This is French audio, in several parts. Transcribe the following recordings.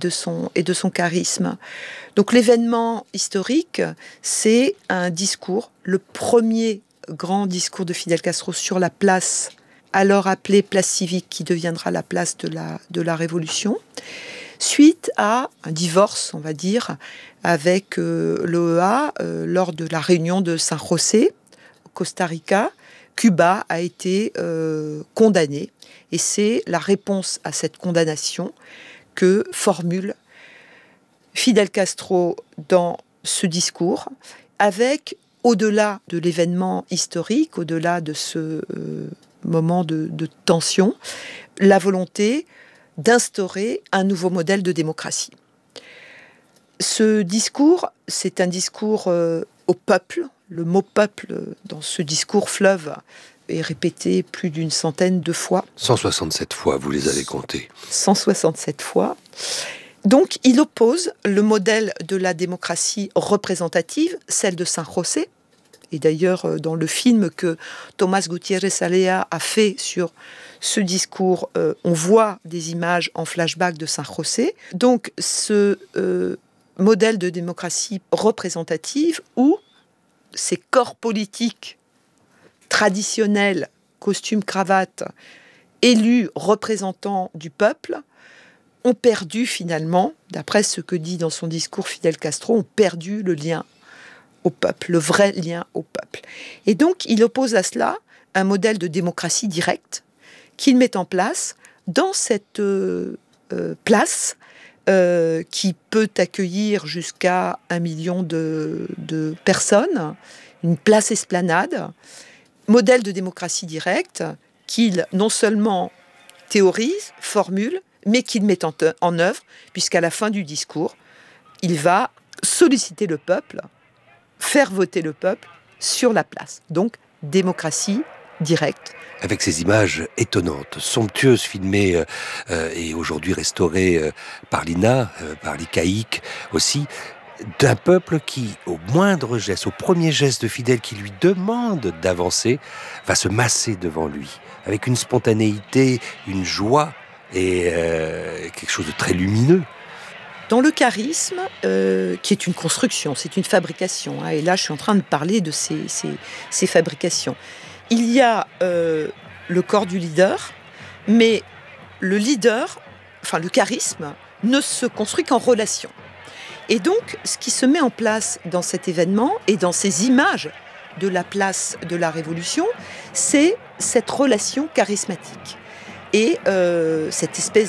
de son charisme. Donc l'événement historique, c'est un discours, le premier grand discours de Fidel Castro sur la place, alors appelée place civique, qui deviendra la place de la Révolution, suite à un divorce, on va dire, avec l'OEA lors de la réunion de San José, au Costa Rica. Cuba a été condamné, et c'est la réponse à cette condamnation que formule Fidel Castro dans ce discours, avec, au-delà de l'événement historique, au-delà de ce moment de tension, la volonté d'instaurer un nouveau modèle de démocratie. Ce discours, c'est un discours au peuple. Le mot peuple, dans ce discours fleuve, est répété plus d'une centaine de fois. 167 fois, vous les avez comptés. 167 fois. Donc, il oppose le modèle de la démocratie représentative, celle de San José. Et d'ailleurs, dans le film que Tomás Gutiérrez Alea a fait sur ce discours, on voit des images en flashback de San José. Donc, ce modèle de démocratie représentative où ces corps politiques traditionnels, costume, cravate, élus représentants du peuple, ont perdu finalement, d'après ce que dit dans son discours Fidel Castro, ont perdu le lien au peuple, le vrai lien au peuple. Et donc, il oppose à cela un modèle de démocratie directe qu'il met en place dans cette place qui peut accueillir jusqu'à 1 million de personnes, une place esplanade, modèle de démocratie directe qu'il non seulement théorise, formule, mais qu'il met en œuvre, puisqu'à la fin du discours, il va solliciter le peuple, faire voter le peuple sur la place. Donc, démocratie directe. Avec ces images étonnantes, somptueuses, filmées et aujourd'hui restaurées par l'INA, par l'ICAIC aussi, d'un peuple qui, au moindre geste, au premier geste de Fidel qui lui demande d'avancer, va se masser devant lui, avec une spontanéité, une joie et quelque chose de très lumineux. Dans le charisme, qui est une construction, c'est une fabrication, et là je suis en train de parler de ces fabrications. Il y a le corps du leader, mais le leader, enfin le charisme, ne se construit qu'en relation. Et donc, ce qui se met en place dans cet événement et dans ces images de la place de la Révolution, c'est cette relation charismatique. Et cette espèce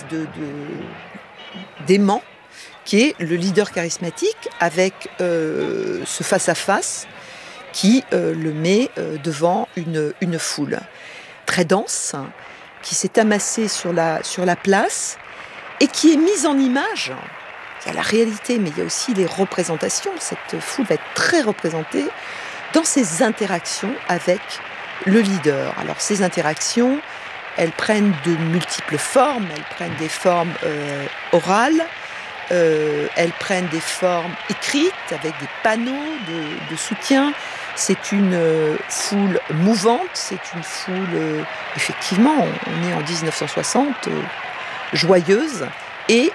d'aimant qui est le leader charismatique avec ce face-à-face qui le met devant une foule très dense, qui s'est amassée sur la place et qui est mise en image. Il y a la réalité, mais il y a aussi les représentations. Cette foule va être très représentée dans ses interactions avec le leader. Alors ces interactions, elles prennent de multiples formes. Elles prennent des formes orales, elles prennent des formes écrites avec des panneaux de soutien. C'est une foule mouvante, c'est une foule, effectivement, on est en 1960, joyeuse. Et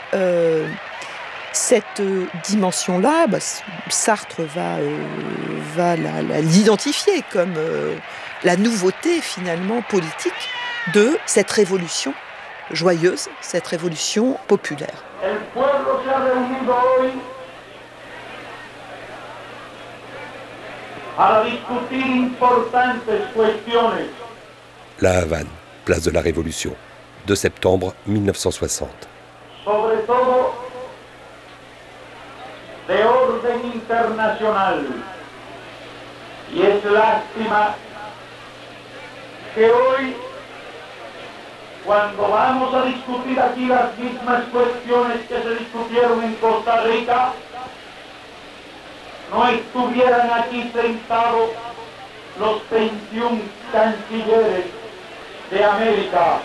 cette dimension-là, Sartre va l'identifier comme la nouveauté finalement politique de cette révolution joyeuse, cette révolution populaire. La Havane, place de la Révolution, 2 septembre 1960. De orden internacional. Y es lástima que hoy, cuando vamos a discutir aquí las mismas cuestiones que se discutieron en Costa Rica, no estuvieran aquí sentados los 21 cancilleres de América.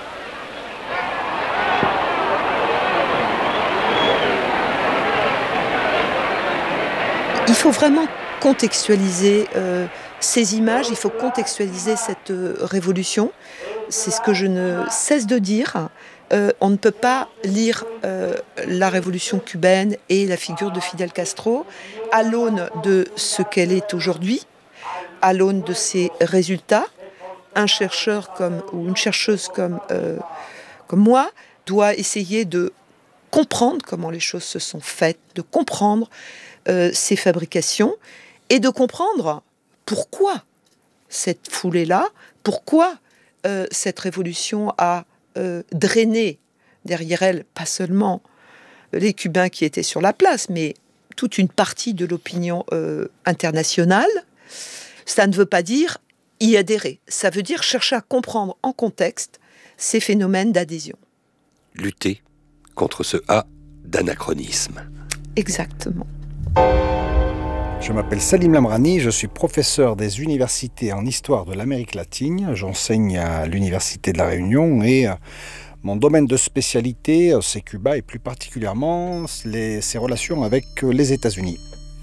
Il faut vraiment contextualiser ces images, il faut contextualiser cette révolution. C'est ce que je ne cesse de dire. on ne peut pas lire la révolution cubaine et la figure de Fidel Castro à l'aune de ce qu'elle est aujourd'hui, à l'aune de ses résultats. Un chercheur ou une chercheuse comme moi doit essayer de comprendre comment les choses se sont faites, de comprendre ces fabrications et de comprendre pourquoi cette foulée-là, pourquoi cette révolution a drainé derrière elle, pas seulement les Cubains qui étaient sur la place, mais toute une partie de l'opinion internationale. Ça ne veut pas dire y adhérer, ça veut dire chercher à comprendre en contexte ces phénomènes d'adhésion. Lutter contre ce A d'anachronisme. Exactement. Je m'appelle Salim Lamrani, je suis professeur des universités en histoire de l'Amérique latine. J'enseigne à l'Université de La Réunion et mon domaine de spécialité, c'est Cuba et plus particulièrement ses relations avec les États-Unis.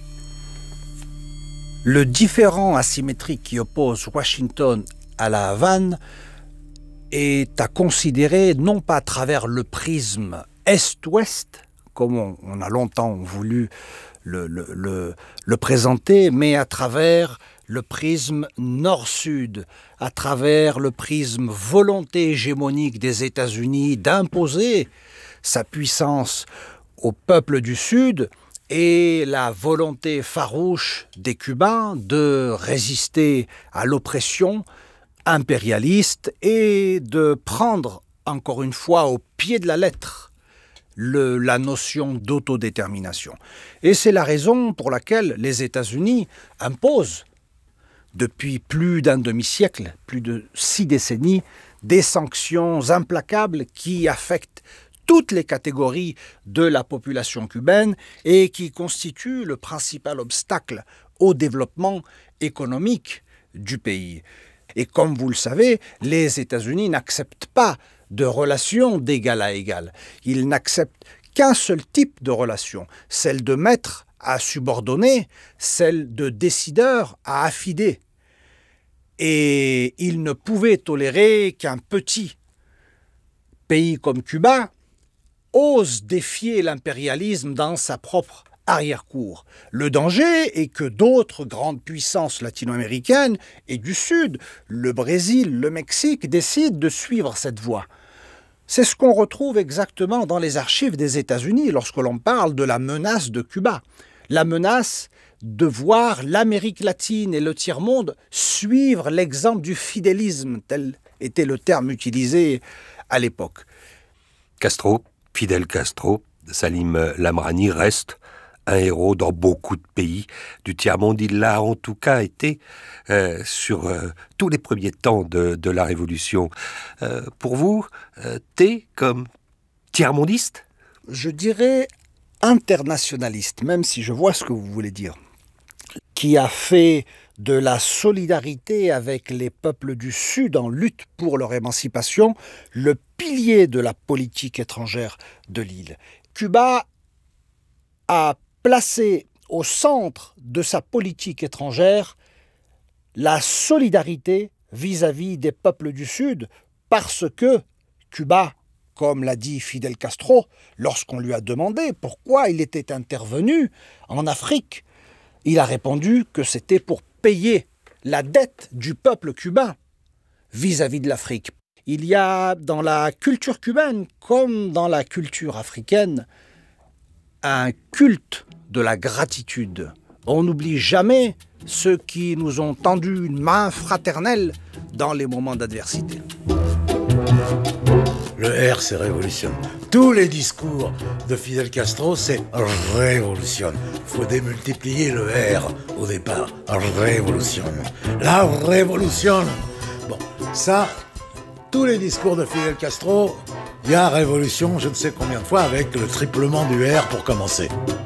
Le différend asymétrique qui oppose Washington à la Havane est à considérer non pas à travers le prisme Est-Ouest, comme on a longtemps voulu le présenter, mais à travers le prisme Nord-Sud, à travers le prisme volonté hégémonique des États-Unis d'imposer sa puissance au peuple du Sud et la volonté farouche des Cubains de résister à l'oppression impérialiste et de prendre, encore une fois, au pied de la lettre, la notion d'autodétermination. Et c'est la raison pour laquelle les États-Unis imposent, depuis plus d'un demi-siècle, plus de 6 décennies, des sanctions implacables qui affectent toutes les catégories de la population cubaine et qui constituent le principal obstacle au développement économique du pays. Et comme vous le savez, les États-Unis n'acceptent pas de relations d'égal à égal. Ils n'acceptent qu'un seul type de relation, celle de maître à subordonné, celle de décideur à affidé. Et ils ne pouvaient tolérer qu'un petit pays comme Cuba ose défier l'impérialisme dans sa propre arrière-cour. Le danger est que d'autres grandes puissances latino-américaines et du Sud, le Brésil, le Mexique, décident de suivre cette voie. C'est ce qu'on retrouve exactement dans les archives des États-Unis lorsque l'on parle de la menace de Cuba. La menace de voir l'Amérique latine et le tiers-monde suivre l'exemple du fidélisme, tel était le terme utilisé à l'époque. Fidel Castro, Salim Lamrani reste un héros dans beaucoup de pays du tiers-monde. Il l'a en tout cas été sur tous les premiers temps de la Révolution. Pour vous, t'es comme tiers-mondiste ? Je dirais internationaliste, même si je vois ce que vous voulez dire, qui a fait de la solidarité avec les peuples du Sud en lutte pour leur émancipation le pilier de la politique étrangère de l'île. Cuba a placé au centre de sa politique étrangère la solidarité vis-à-vis des peuples du Sud, parce que Cuba, comme l'a dit Fidel Castro, lorsqu'on lui a demandé pourquoi il était intervenu en Afrique, il a répondu que c'était pour payer la dette du peuple cubain vis-à-vis de l'Afrique. Il y a dans la culture cubaine, comme dans la culture africaine, un culte de la gratitude. On n'oublie jamais ceux qui nous ont tendu une main fraternelle dans les moments d'adversité. Le R, c'est révolution. Tous les discours de Fidel Castro, c'est révolution. Il faut démultiplier le R au départ. Révolution. La révolution. Bon, ça, tous les discours de Fidel Castro, il y a révolution, je ne sais combien de fois, avec le triplement du R pour commencer.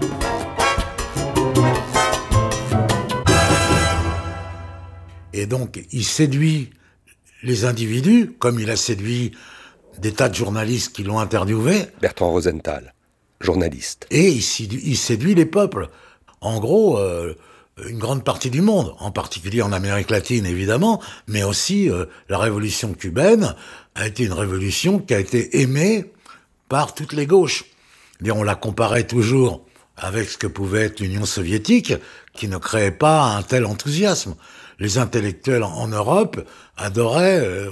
Et donc, il séduit les individus, comme il a séduit des tas de journalistes qui l'ont interviewé. Bertrand Rosenthal, journaliste. Et il séduit les peuples. En gros, une grande partie du monde, en particulier en Amérique latine évidemment, mais aussi la révolution cubaine a été une révolution qui a été aimée par toutes les gauches. On la comparait toujours avec ce que pouvait être l'Union soviétique, qui ne créait pas un tel enthousiasme. Les intellectuels en Europe adoraient